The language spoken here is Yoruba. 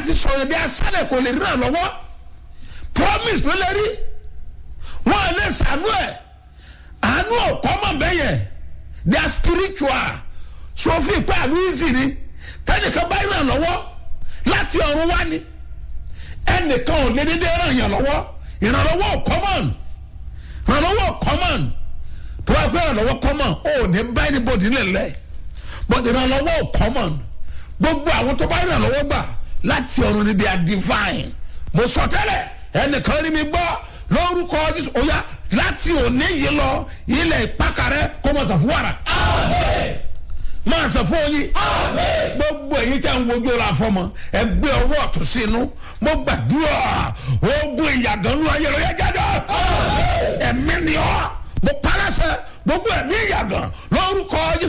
ti sọ̀rọ̀ bí asálẹ̀ kò lè ràn lọ́wọ́ promise ló lè rí wọ́n lè sànú ẹ̀ àánú ọ̀kọ́mọ̀ bẹ́yẹ they are spiritual sọfí pé àánú easy ni tẹ́nìkan bá ràn lọ́wọ́ láti ọ̀run wá ni ẹnìkan ò lè dédé ràn yàn lọ́wọ́ ìrànlọ́wọ́ common ìrànlọ́wọ́ common tó wá pé ìrànlọ́wọ́ common ò ní bá anybody lẹ̀lẹ́ but ìrànlọ́wọ́ common gbogbo àwọn tó bá ìrànlọ́wọ́ gbà láti ọ̀run ni they are divine mo sọ tẹ́lẹ̀ ẹnìkan rí mi gbọ́ lórúkọ Jésù ó yá láti òní yìí lọ ilẹ̀ ìpákàrẹ́ kó mọ̀ sàfún wàrà. máa sọ fún yín gbogbo èyí tẹ́ ń wojú ọ̀la fọmọ ẹgbẹ́ ọwọ́ ọ̀tún sínú mo gbàdúrà ogun ìyàgànnú ayẹyẹ jáde ẹ̀mí ni ọ́ mo parẹ́sẹ̀ gbogbo ẹ̀mí ìyàgàn lórúkọ Jésù.